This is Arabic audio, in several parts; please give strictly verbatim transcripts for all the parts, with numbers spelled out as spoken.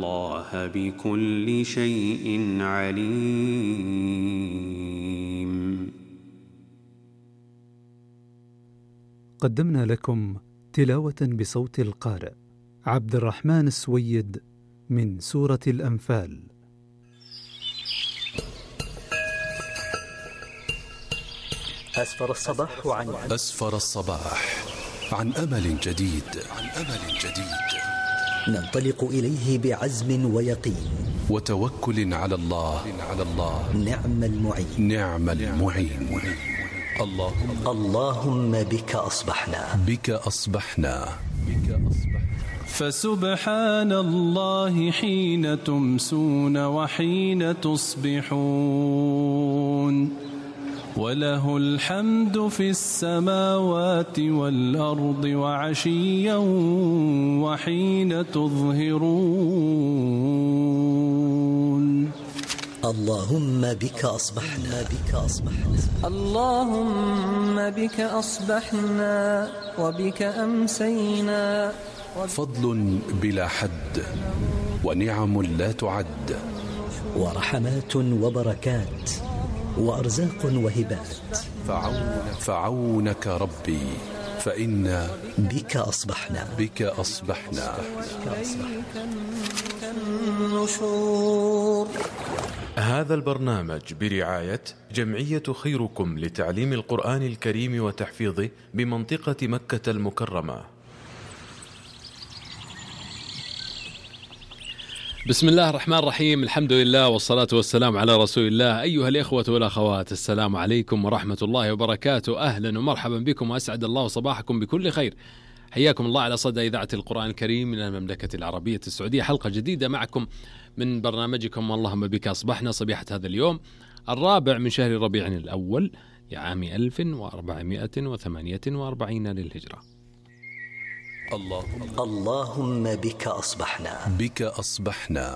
الله بكل شيء عليم. قدمنا لكم تلاوة بصوت القارئ عبد الرحمن السويد من سورة الأنفال. أسفر الصباح عن أسفر الصباح عن أمل جديد عن أمل جديد ننطلق إليه بعزم ويقين وتوكل على الله على الله نعم المعين نعم المعين. اللهم اللهم بك أصبحنا بك أصبحنا بك أصبحنا فسبحان الله حين تمسون وحين تصبحون وله الحمد في السماوات والأرض وعشيا وحين تظهرون. اللهم بك أصبحنا بك أصبحنا اللهم بك أصبحنا وبك أمسينا. فضل بلا حد ونعم لا تعد ورحمات وبركات وأرزاق وهبات. فعونك, فعونك ربي فإنا بك أصبحنا بك أصبحنا. هذا البرنامج برعاية جمعية خيركم لتعليم القرآن الكريم وتحفيظه بمنطقة مكة المكرمة. بسم الله الرحمن الرحيم، الحمد لله والصلاة والسلام على رسول الله. أيها الإخوة والأخوات، السلام عليكم ورحمة الله وبركاته. أهلا ومرحبا بكم وأسعد الله صباحكم بكل خير. حياكم الله على صدى إذاعة القرآن الكريم من المملكة العربية السعودية، حلقة جديدة معكم من برنامجكم اللهم بك أصبحنا، صبيحة هذا اليوم الرابع من شهر ربيع الأول لعام ألف وأربعمائة وثمانية وأربعين للهجرة. اللهم اللهم بك أصبحنا بك أصبحنا.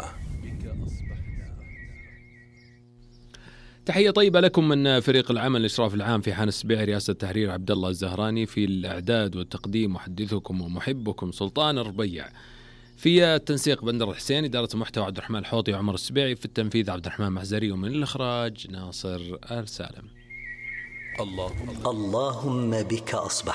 تحية طيبة لكم من فريق العمل الإشراف العام في حان السبيعي، رئاسة التحرير عبد الله الزهراني، في الإعداد والتقديم محدثكم ومحبكم سلطان الربيع، في التنسيق بندر الحسين، إدارة المحتوى عبد الرحمن الحوطي وعمر السبيعي، في التنفيذ عبد الرحمن محزري، ومن الإخراج ناصر السالم. اللهم اللهم بك أصبحنا